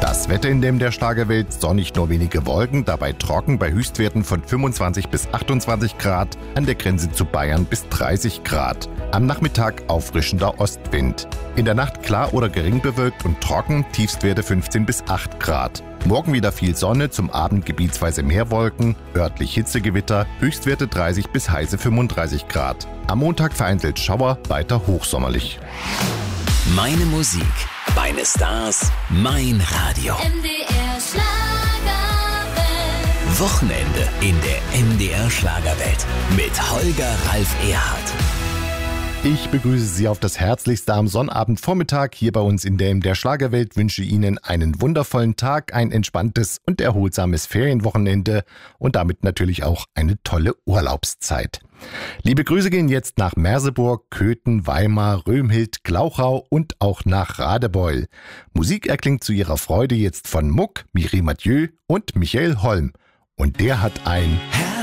Das Wetter in der Schlagerwelt: sonnig, nur wenige Wolken, dabei trocken bei Höchstwerten von 25 bis 28 Grad, an der Grenze zu Bayern bis 30 Grad. Am Nachmittag auffrischender Ostwind. In der Nacht klar oder gering bewölkt und trocken, Tiefstwerte 15 bis 8 Grad. Morgen wieder viel Sonne, zum Abend gebietsweise mehr Wolken, örtlich Hitzegewitter, Höchstwerte 30 bis heiße 35 Grad. Am Montag vereinzelt Schauer, weiter hochsommerlich. Meine Musik, meine Stars, mein Radio. MDR Schlagerwelt. Wochenende in der MDR Schlagerwelt mit Holger Ralf Erhardt. Ich begrüße Sie auf das Herzlichste am Sonnabendvormittag hier bei uns in der MDR Schlagerwelt, wünsche Ihnen einen wundervollen Tag, ein entspanntes und erholsames Ferienwochenende und damit natürlich auch eine tolle Urlaubszeit. Liebe Grüße gehen jetzt nach Merseburg, Köthen, Weimar, Römhild, Glauchau und auch nach Radebeul. Musik erklingt zu Ihrer Freude jetzt von Muck, Mireille Mathieu und Michael Holm. Und der hat ein